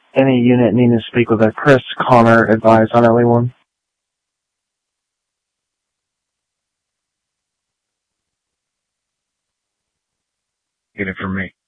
Any unit needing to speak with a Chris Connor, advise on LE1. Get it from me.